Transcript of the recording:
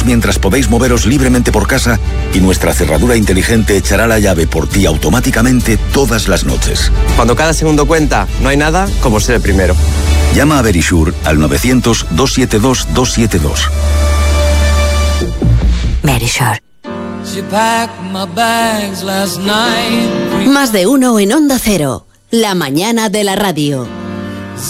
mientras podéis moveros libremente por casa y nuestra cerradura inteligente echará la llave por ti automáticamente todas las noches. Cuando cada segundo cuenta, no hay nada como ser el primero. Llama a Verisure al 900-272-272. Verisure. Más de uno en Onda Cero. La mañana de la radio.